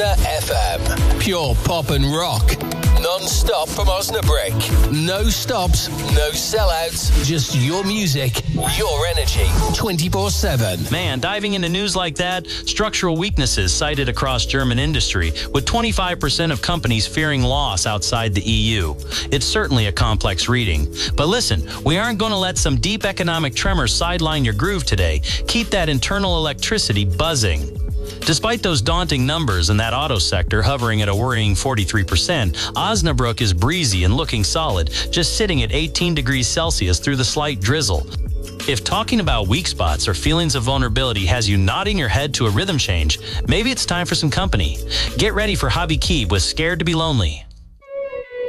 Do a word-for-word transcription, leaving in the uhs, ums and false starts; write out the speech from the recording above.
F M. Pure pop and rock. Non-stop from Osnabrück. No stops, no sellouts. Just your music, your energy. twenty-four seven. Man, diving into news like that, structural weaknesses cited across German industry, with twenty-five percent of companies fearing loss outside the E U. It's certainly a complex reading. But listen, we aren't going to let some deep economic tremors sideline your groove today. Keep that internal electricity buzzing. Despite those daunting numbers and that auto sector hovering at a worrying forty-three percent, Osnabrück is breezy and looking solid, just sitting at eighteen degrees Celsius through the slight drizzle. If talking about weak spots or feelings of vulnerability has you nodding your head to a rhythm change, maybe it's time for some company. Get ready for Hobby Keeb with Scared to be Lonely.